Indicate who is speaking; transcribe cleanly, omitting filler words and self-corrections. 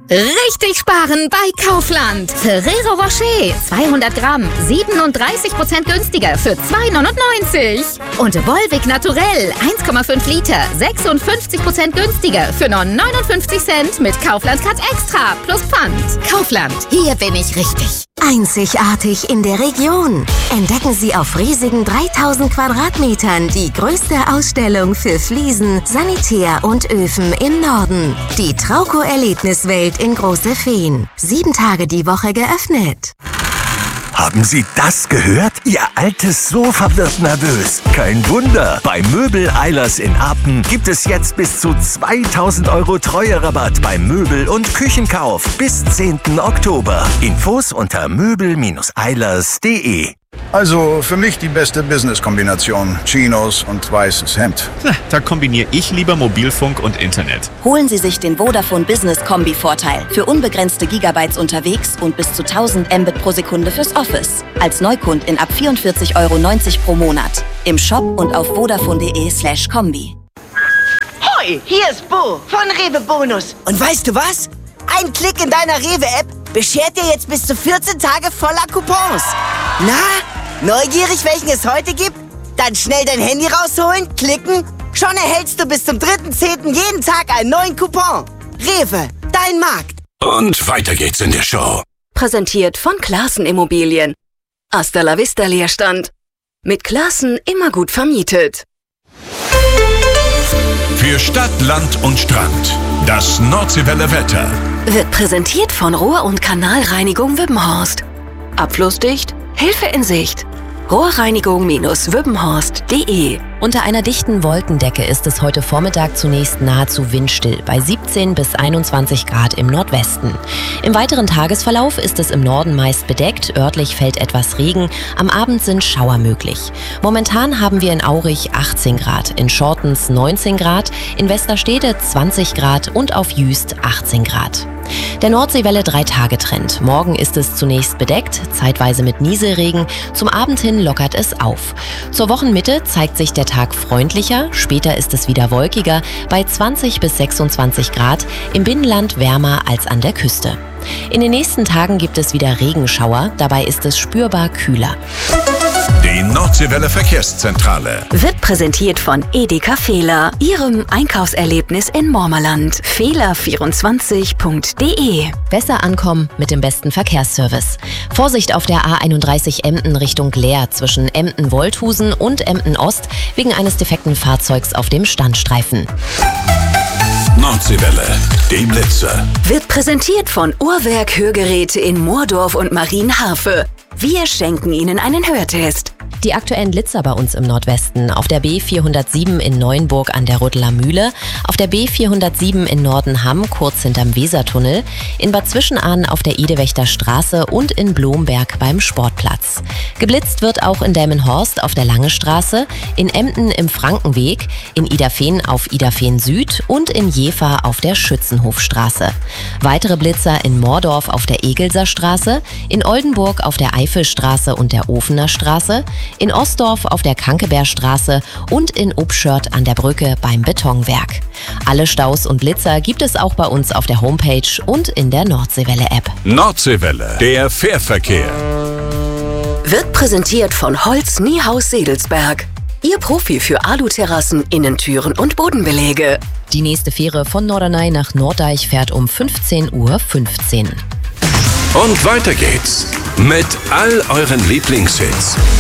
Speaker 1: Richtig sparen bei Kaufland. Ferrero Rocher 200 Gramm 37% günstiger für 2,99. Und Volvic Naturell 1,5 Liter 56% günstiger für nur 59 Cent mit Kaufland Cut Extra plus Pfand. Kaufland, hier bin ich richtig.
Speaker 2: Einzigartig in der Region. Entdecken Sie auf riesigen 3000 Quadratmetern die größte Ausstellung für Fliesen, Sanitär und Öfen im Norden. Die Trauco-Erlebniswelt in Große Feen. 7 Tage die Woche geöffnet.
Speaker 3: Haben Sie das gehört? Ihr altes Sofa wird nervös. Kein Wunder. Bei Möbel Eilers in Apen gibt es jetzt bis zu 2000 € Treuerabatt beim Möbel- und Küchenkauf bis 10. Oktober. Infos unter möbel-eilers.de.
Speaker 4: Also für mich die beste Business-Kombination. Chinos und weißes Hemd.
Speaker 5: Da kombiniere ich lieber Mobilfunk und Internet.
Speaker 6: Holen Sie sich den Vodafone Business Kombi-Vorteil. Für unbegrenzte Gigabytes unterwegs und bis zu 1000 Mbit pro Sekunde fürs Office. Als Neukundin ab 44,90 € pro Monat. Im Shop und auf vodafone.de/kombi.
Speaker 7: Hoi, hier ist Bo von Rewe Bonus. Und weißt du was? Ein Klick in deiner Rewe-App beschert dir jetzt bis zu 14 Tage voller Coupons. Na, neugierig, welchen es heute gibt? Dann schnell dein Handy rausholen, klicken. Schon erhältst du bis zum 3.10. jeden Tag einen neuen Coupon. Rewe, dein Markt.
Speaker 8: Und weiter geht's in der Show.
Speaker 9: Präsentiert von Classen Immobilien. Hasta la vista Leerstand. Mit Classen immer gut vermietet.
Speaker 8: Für Stadt, Land und Strand. Das Nordseewelle Wetter.
Speaker 9: Wird präsentiert von Rohr- und Kanalreinigung Wübbenhorst. Abflussdicht, Hilfe in Sicht. Rohrreinigung-wübbenhorst.de.
Speaker 10: Unter einer dichten Wolkendecke ist es heute Vormittag zunächst nahezu windstill, bei 17 bis 21 Grad im Nordwesten. Im weiteren Tagesverlauf ist es im Norden meist bedeckt, örtlich fällt etwas Regen, am Abend sind Schauer möglich. Momentan haben wir in Aurich 18 Grad, in Schortens 19 Grad, in Westerstede 20 Grad und auf Jüst 18 Grad. Der Nordseewelle 3-Tage-Trend. Morgen ist es zunächst bedeckt, zeitweise mit Nieselregen. Zum Abend hin lockert es auf. Zur Wochenmitte zeigt sich der Tag freundlicher, später ist es wieder wolkiger, bei 20 bis 26 Grad, im Binnenland wärmer als an der Küste. In den nächsten Tagen gibt es wieder Regenschauer, dabei ist es spürbar kühler.
Speaker 8: Die Nordseewelle Verkehrszentrale.
Speaker 9: Wird präsentiert von Edeka Fehler, Ihrem Einkaufserlebnis in Mormerland. Fehler24.de.
Speaker 10: Besser ankommen mit dem besten Verkehrsservice. Vorsicht auf der A31 Emden Richtung Leer zwischen Emden-Wolthusen und Emden-Ost wegen eines defekten Fahrzeugs auf dem Standstreifen.
Speaker 8: Nordseewelle, die Blitzer.
Speaker 9: Wird präsentiert von Uhrwerk Hörgeräte in Moordorf und Marienhafe. Wir schenken Ihnen einen Hörtest.
Speaker 10: Die aktuellen Blitzer bei uns im Nordwesten. Auf der B407 in Neuenburg an der Rütteler Mühle, auf der B407 in Nordenham, kurz hinterm Wesertunnel, in Bad Zwischenahn auf der Idewächter Straße und in Blomberg beim Sportplatz. Geblitzt wird auch in Delmenhorst auf der Lange Straße, in Emden im Frankenweg, in Idafehn auf Idafehn Süd und in Jever auf der Schützenhofstraße. Weitere Blitzer in Moordorf auf der Egelser Straße, in Oldenburg auf der Eifelstraße und der Ofener Straße, in Ostdorf auf der Kankebergstraße und in Upschört an der Brücke beim Betonwerk. Alle Staus und Blitzer gibt es auch bei uns auf der Homepage und in der Nordseewelle-App.
Speaker 8: Nordseewelle, der Fährverkehr.
Speaker 9: Wird präsentiert von Holz Niehaus Sedelsberg. Ihr Profi für Aluterrassen, Innentüren und Bodenbeläge.
Speaker 10: Die nächste Fähre von Norderney nach Norddeich fährt um 15:15 Uhr.
Speaker 8: Und weiter geht's mit all euren Lieblingshits.